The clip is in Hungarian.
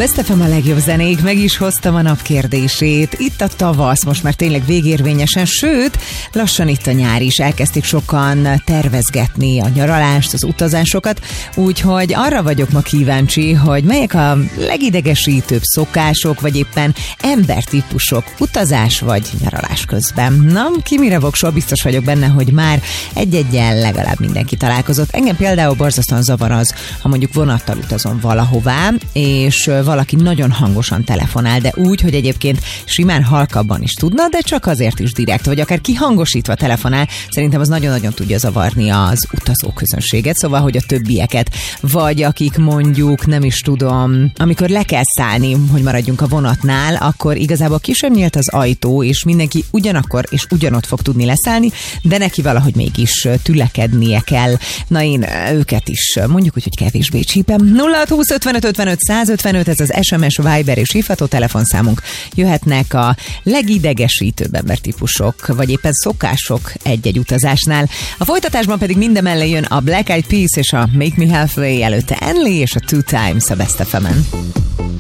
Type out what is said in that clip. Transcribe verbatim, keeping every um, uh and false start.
Best ef em a legjobb zenék, meg is hoztam a nap kérdését. Itt a tavasz, most már tényleg végérvényesen, sőt, lassan itt a nyár is. Elkezdték sokan tervezgetni a nyaralást, az utazásokat, úgyhogy arra vagyok ma kíváncsi, hogy melyek a legidegesítőbb szokások, vagy éppen embertípusok utazás vagy nyaralás közben. Na, ki mire voksol, biztos vagyok benne, hogy már egy-egyen legalább mindenki találkozott. Engem például borzasztóan zavar az, ha mondjuk vonattal utazom valahová, és valaki nagyon hangosan telefonál, de úgy, hogy egyébként simán halkabban is tudna, de csak azért is direkt, vagy akár kihangosítva telefonál, szerintem az nagyon-nagyon tudja zavarni az utazóközönséget, szóval, hogy a többieket, vagy akik mondjuk, nem is tudom, amikor le kell szállni, hogy maradjunk a vonatnál, akkor igazából ki sem nyílt az ajtó, és mindenki ugyanakkor és ugyanott fog tudni leszállni, de neki valahogy mégis tülekednie kell. Na, én őket is mondjuk úgy, hogy kevésbé csípem. nulla hat húsz ötvenöt ötvenöt százötvenöt, ez az es em es, Viber és hívható telefonszámunk. Jöhetnek a legidegesítőbb embertípusok, vagy éppen szokások egy-egy utazásnál. A folytatásban pedig mindemellé jön a Black Eyed Peas és a Make Me Halfway, előtte Enli és a Two Times a Best ef emen.